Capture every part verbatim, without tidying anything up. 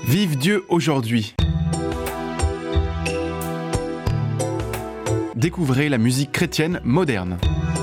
Vive Dieu aujourd'hui. Découvrez la musique chrétienne moderne.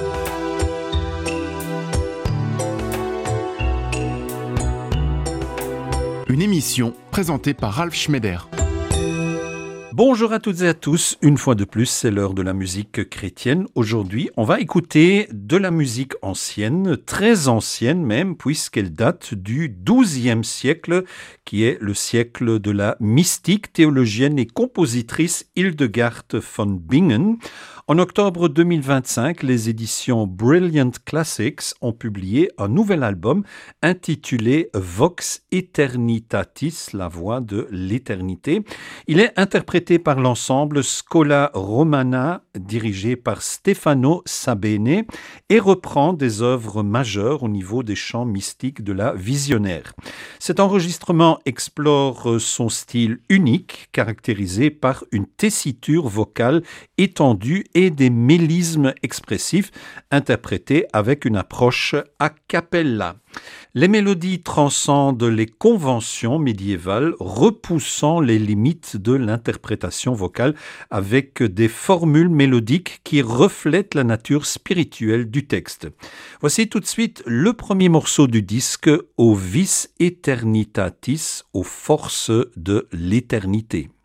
Une émission présentée par Ralph Schneider. Bonjour à toutes et à tous, une fois de plus, c'est l'heure de la musique chrétienne. Aujourd'hui, on va écouter de la musique ancienne, très ancienne même, puisqu'elle date du douzième siècle, qui est le siècle de la mystique, théologienne et compositrice Hildegard von Bingen. En octobre deux mille vingt-cinq, les éditions Brilliant Classics ont publié un nouvel album intitulé Vox Aeternitatis, la voix de l'éternité. Il est interprété par l'ensemble Schola Romana, dirigé par Stefano Sabene, et reprend des œuvres majeures au niveau des chants mystiques de la visionnaire. Cet enregistrement explore son style unique, caractérisé par une tessiture vocale étendue et des mélismes expressifs, interprétés avec une approche a cappella. Les mélodies transcendent les conventions médiévales, repoussant les limites de l'interprétation vocale avec des formules mélodiques qui reflètent la nature spirituelle du texte. Voici tout de suite le premier morceau du disque, Au vis aeternitatis, aux forces de l'éternité.